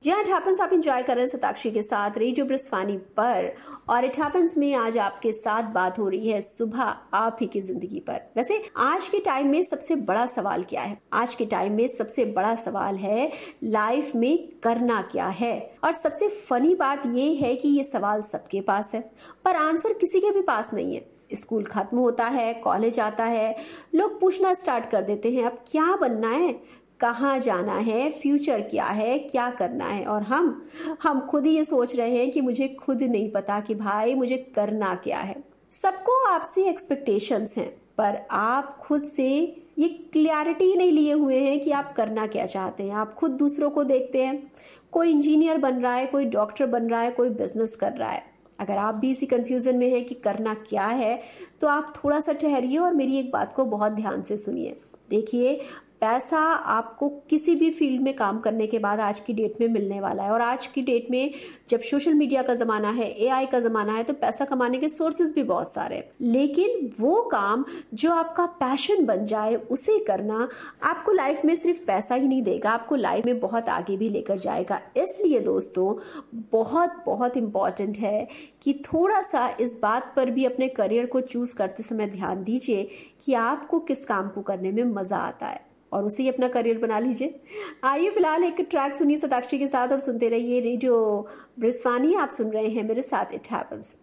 जी हाँ, it happens आप enjoy कर रहे हैं सताक्षी के साथ रेडियो ब्रिस्वानी पर। और इट हैपेंस में आज आपके साथ बात हो रही है सुबह आप ही की जिंदगी पर। वैसे आज के टाइम में सबसे बड़ा सवाल क्या है? आज के टाइम में सबसे बड़ा सवाल है लाइफ में करना क्या है। और सबसे फनी बात ये है कि ये सवाल सबके पास है पर आंसर किसी के भी पास नहीं है। स्कूल खत्म होता है, कॉलेज आता है, लोग पूछना स्टार्ट कर देते हैं अब क्या बनना है, कहाँ जाना है, फ्यूचर क्या है, क्या करना है। और हम खुद ही ये सोच रहे हैं कि मुझे खुद नहीं पता कि भाई मुझे करना क्या है। सबको आपसे एक्सपेक्टेशंस हैं पर आप खुद से ये क्लैरिटी नहीं लिए हुए हैं कि आप करना क्या चाहते हैं। आप खुद दूसरों को देखते हैं, कोई इंजीनियर बन रहा है, कोई डॉक्टर बन रहा है, कोई बिजनेस कर रहा है। अगर आप भी इसी कंफ्यूजन में हैं कि करना क्या है तो आप थोड़ा सा ठहरिए और मेरी एक बात को बहुत ध्यान से सुनिए। देखिए, पैसा आपको किसी भी फील्ड में काम करने के बाद आज की डेट में मिलने वाला है। और आज की डेट में जब सोशल मीडिया का जमाना है, एआई का जमाना है, तो पैसा कमाने के सोर्सेज भी बहुत सारे हैं। लेकिन वो काम जो आपका पैशन बन जाए उसे करना आपको लाइफ में सिर्फ पैसा ही नहीं देगा, आपको लाइफ में बहुत आगे भी लेकर जाएगा। इसलिए दोस्तों बहुत बहुत इंपॉर्टेंट है कि थोड़ा सा इस बात पर भी अपने करियर को चूज करते समय ध्यान दीजिए कि आपको किस काम को करने में मजा आता है और उसे ही अपना करियर बना लीजिए। आइए फिलहाल एक ट्रैक सुनिए सताक्षी के साथ और सुनते रहिए रेडियो ब्रिस्वानी। आप सुन रहे हैं मेरे साथ इट हैपेंस।